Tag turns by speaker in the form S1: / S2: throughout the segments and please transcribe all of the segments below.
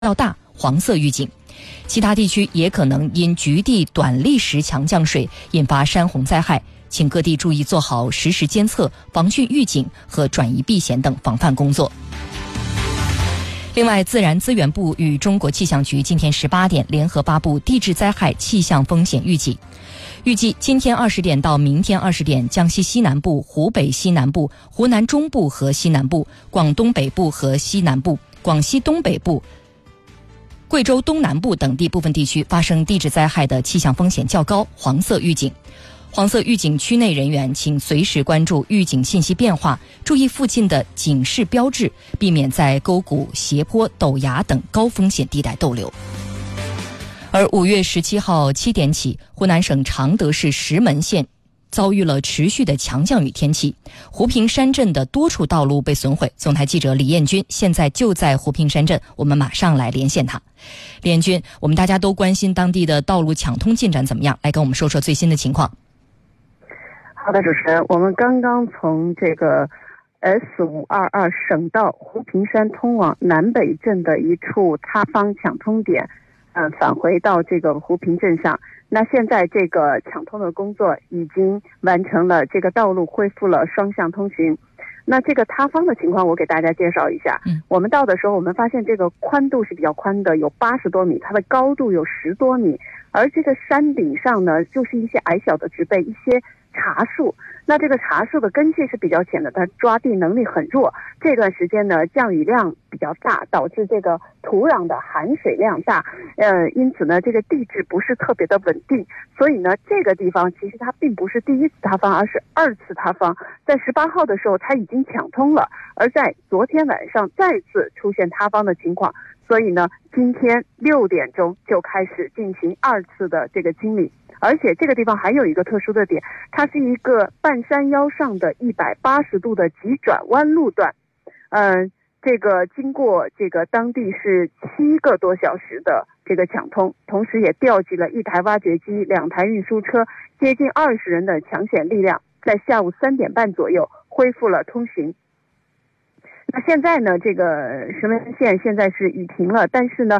S1: 要大，黄色预警。其他地区也可能因局地短历时强降水引发山洪灾害，请各地注意做好实时监测、防汛预警和转移避险等防范工作。另外，自然资源部与中国气象局今天18点联合发布地质灾害气象风险预警。预计今天20点到明天20点，江西西南部、湖北西南部、湖南中部和西南部、广东北部和西南部、广西东北部、贵州东南部等地部分地区发生地质灾害的气象风险较高，黄色预警。黄色预警区内人员请随时关注预警信息变化，注意附近的警示标志，避免在沟谷、斜坡、陡崖等高风险地带逗留。而5月17号7点起，湖南省常德市石门县遭遇了持续的强降雨天气，湖平山镇的多处道路被损毁。总台记者李彦军现在就在湖平山镇，我们马上来连线他。李彦军，我们大家都关心当地的道路抢通进展怎么样，来跟我们说说最新的情况。
S2: 好的，主持人，我们刚刚从这个 S522 省道湖平山通往南北镇的一处塌方抢通点返回到这个湖平镇上。那现在这个抢通的工作已经完成了，这个道路恢复了双向通行。那这个塌方的情况我给大家介绍一下。我们到的时候，我们发现这个宽度是比较宽的，有80多米，它的高度有10多米，而这个山顶上呢，就是一些矮小的植被，一些茶树。那这个茶树的根系是比较浅的，它抓地能力很弱。这段时间呢，降雨量比较大，导致这个土壤的含水量大，因此呢，这个地质不是特别的稳定。所以呢，这个地方其实它并不是第一次塌方，而是2次塌方。在18号的时候，它已经抢通了，而在昨天晚上再次出现塌方的情况。所以呢，今天6点钟就开始进行2次的这个清理。而且这个地方还有一个特殊的点，它是一个半山腰上的180度的急转弯路段。这个经过这个当地是7个多小时的这个抢通，同时也调集了1台挖掘机、2台运输车，接近20人的抢险力量，在下午3点半左右恢复了通行。那现在呢，这个石门县现在是雨停了，但是呢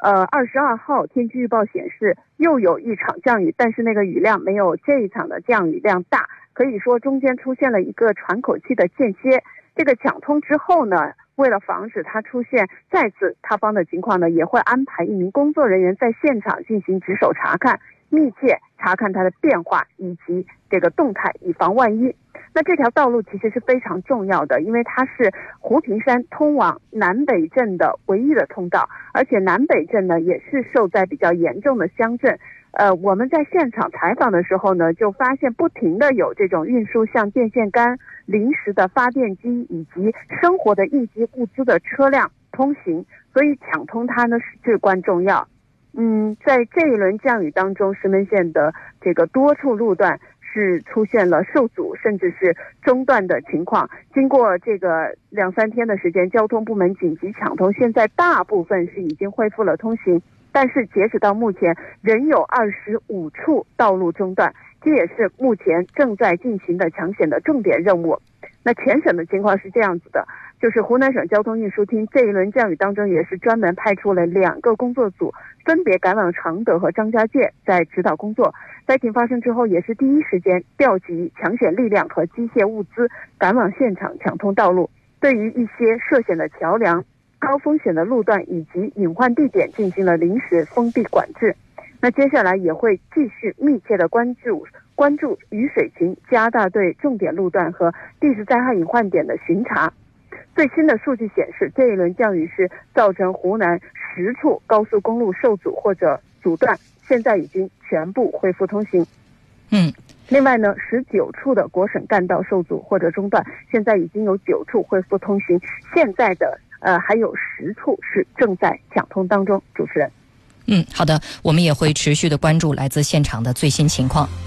S2: ，22号天气预报显示又有一场降雨，但是那个雨量没有这一场的降雨量大，可以说中间出现了一个喘口气的间歇。这个抢通之后呢，为了防止它出现再次塌方的情况呢，也会安排1名工作人员在现场进行值守查看，密切查看它的变化以及这个动态，以防万一。那这条道路其实是非常重要的，因为它是湖平山通往南北镇的唯一的通道，而且南北镇呢也是受灾比较严重的乡镇。我们在现场采访的时候呢，就发现不停的有这种运输像电线杆、临时的发电机以及生活的应急物资的车辆通行，所以抢通它呢是至关重要。在这一轮降雨当中，石门县的这个多处路段是出现了受阻甚至是中断的情况。经过这个2、3天的时间，交通部门紧急抢通，现在大部分是已经恢复了通行，但是截止到目前仍有25处道路中断，这也是目前正在进行的抢险的重点任务。那全省的情况是这样子的，就是湖南省交通运输厅这一轮降雨当中也是专门派出了2个工作组，分别赶往常德和张家界在指导工作。灾情发生之后，也是第一时间调集抢险力量和机械物资赶往现场抢通道路，对于一些涉险的桥梁、高风险的路段以及隐患地点进行了临时封闭管制。那接下来也会继续密切的关注雨水情，加大对重点路段和地质灾害隐患点的巡查。最新的数据显示，这一轮降雨是造成湖南10处高速公路受阻或者阻断，现在已经全部恢复通行。另外呢，19处的国省干道受阻或者中断，现在已经有9处恢复通行，现在的还有10处是正在抢通当中。主持人。
S1: 好的，我们也会持续的关注来自现场的最新情况。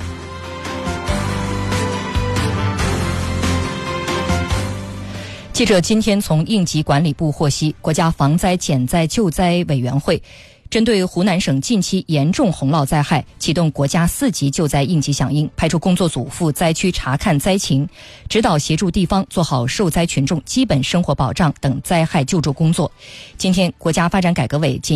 S1: 记者今天从应急管理部获悉，国家防灾减灾救灾委员会针对湖南省近期严重洪涝灾害，启动国家4级救灾应急响应，派出工作组赴灾区查看灾情，指导协助地方做好受灾群众基本生活保障等灾害救助工作。今天，国家发展改革委